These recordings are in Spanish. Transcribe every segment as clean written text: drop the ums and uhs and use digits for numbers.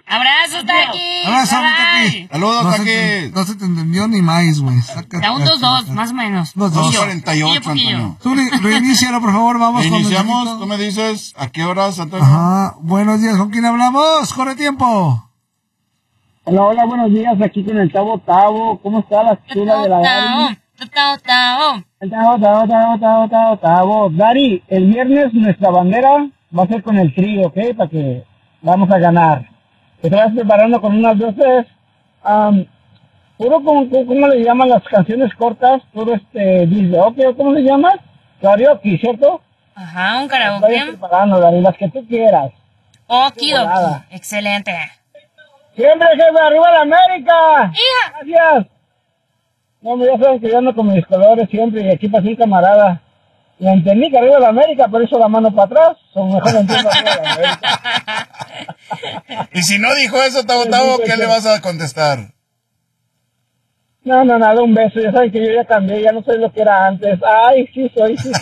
Abrazos, Taki. Abrazo, Taki. Saludos, Taki. No se te entendió ni más, güey. Da un 2-2, más o menos. 2:48, Antonio. Zuli, reinícialo, por favor, vamos con Iniciamos, tú me dices, ¿a qué horas, Antonio? Ajá, buenos días, ¿con quién hablamos? Corre tiempo. Hola, buenos días, aquí con el Tavo. ¿Cómo está la chula de la Dari? Tavo. Dari, el viernes nuestra bandera va a ser con el trío, ¿ok? Para que vamos a ganar. Te vas preparando con unas veces, puro, ¿cómo le llaman las canciones cortas? Puro dice, ¿ok? ¿Cómo se llama? Karaoke, ¿cierto? Ajá, un karaoke. Vayas preparando, Dari, las que tú quieras. Okidoki, excelente. ¡Siempre, jefe! ¡Arriba la América! ¡Hija! ¡Gracias! No, ya saben que yo ando con mis colores siempre y aquí pasé un camarada. Y entendí que arriba la América, pero hizo la mano para atrás. O mejor entiendo arriba la América. Y si no dijo eso, Tavo, ¿qué le vas a contestar? No, nada, un beso. Ya saben que yo ya cambié, ya no soy lo que era antes. Ay, sí soy. Sí,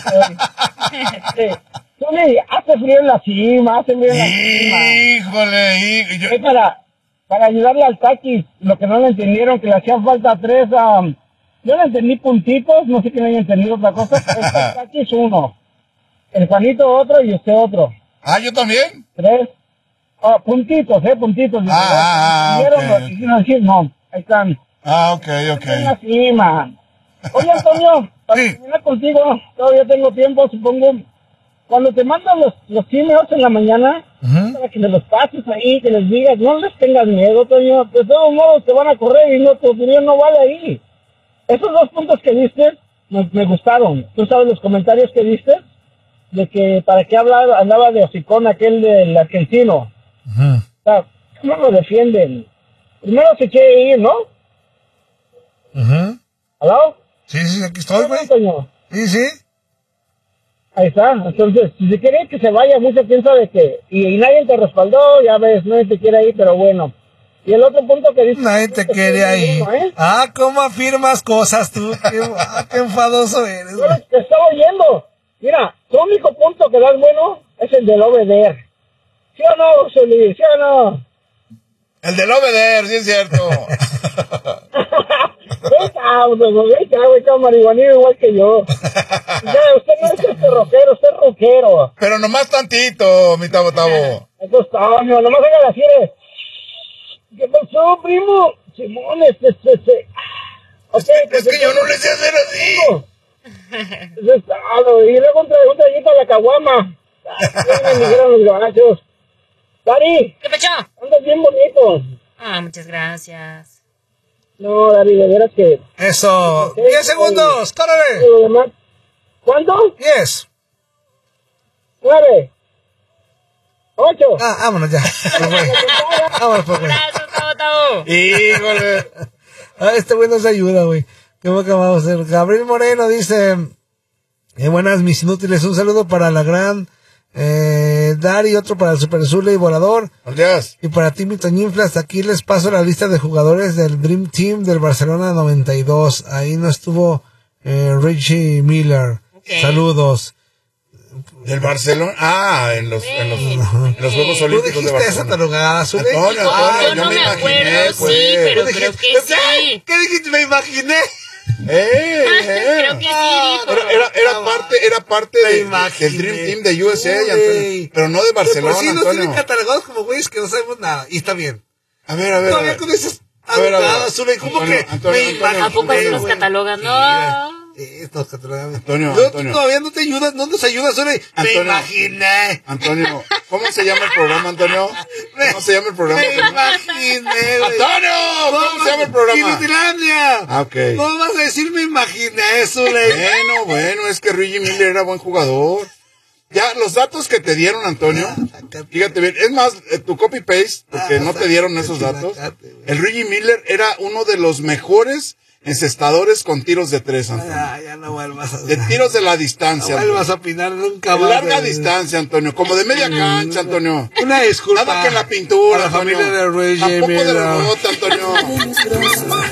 hace frío en la cima, Híjole, para ayudarle al Taki, lo que no le entendieron, que le hacían falta 3, yo le entendí puntitos, no sé quién haya entendido otra cosa, pero el Taki es 1, el Juanito otro y usted otro. Ah, ¿yo también? 3, puntitos. Okay. No, ahí están. Ok. En la cima. Oye, Antonio, para terminar contigo, todavía tengo tiempo, supongo. Cuando te mandan los emails en la mañana, para que me los pases ahí, que les digas, no les tengas miedo, Toño, de todos modos te van a correr y no, tu opinión no vale ahí. Esos 2 puntos que diste me gustaron. Tú sabes los comentarios que diste, de que para qué andaba de hocicón aquel del argentino. O sea, ¿cómo lo defienden? Primero se quiere ir, ¿no? ¿Aló? Sí, aquí estoy, güey. Sí. Ahí está, entonces, si se quiere que se vaya, mucho piensa de que, y nadie te respaldó, ya ves, nadie te quiere ahí, pero bueno. Y el otro punto que dice... Nadie te quiere ahí. ¿Cómo afirmas cosas tú? Qué enfadoso eres. Yo te estaba oyendo. Mira, tu único punto que das bueno es el del obeder. ¿Sí o no, Zuli? ¿Sí o no? El del obeder, sí es cierto. Venga, marihuanero igual que yo. Ya, usted no es rockero, usted es rockero. Pero nomás tantito, mi Tavo. Entonces, Toño, nomás haga así de... ¿Qué pasó, primo? Simón, Okay, es que yo no le sé hacer así. Y luego un traguito a la caguama. Me dijeron los gabachos. Dari. ¿Qué pecho? Andas bien bonito. Muchas gracias. No, Dari, de veras que... Eso. 10 segundos, córrele. ¿Cuánto? 10. 9. 8. Vámonos ya. Vámonos, pues, güey. Tavo. Híjole. Este güey nos ayuda, güey. ¿Qué boca vamos a hacer? Gabriel Moreno dice... buenas, mis inútiles. Un saludo para la gran... Dari, otro para el Super Zule y Volador. Gracias. Y para ti, mi Toñinflas, aquí les paso la lista de jugadores del Dream Team del Barcelona 92. Ahí no estuvo Richie Miller. Okay. Saludos. ¿Del Barcelona? En los Juegos Olímpicos de Barcelona. esa tarugada, Zule? Antonio, yo no me imaginé, pues. Sí, pero creo que sí. ¿Qué dijiste? Me imaginé. Creo que sí, dijo. Era parte del Dream Team de USA, Antonio, pero no de Barcelona. Sí, Antonio. Nos tienen catalogados como güeyes que no sabemos nada, y está bien. A ver. Todavía con esas abogadas, ¿cómo que? ¿A poco así nos catalogan? No. Nos catalogan. Antonio. Todavía no te ayudas, no nos ayudas, Zule. Me imaginé. Antonio, ¿cómo se llama el programa, Antonio? ¿Cómo se llama el programa? Me imaginé, güey. ¡Antonio! ¿Cómo se llama el programa? Inutilandia. Ok. ¿Cómo vas a decir me imaginé, Zule? Bueno, es que Richie Miller era buen jugador. Ya, los datos que te dieron, Antonio, fíjate bien, es más, tu copy-paste, porque no te dieron esos datos. El Richie Miller era uno de los mejores encestadores con tiros de 3, Antonio. Ya no vuelvas a... De tiros de la distancia. No vuelvas a opinar nunca más. De larga distancia, Antonio, como de media cancha, Antonio. Una disculpa. Nada que en la pintura, a la Antonio. familia de Reggie Tampoco Miller. de rebota, Antonio.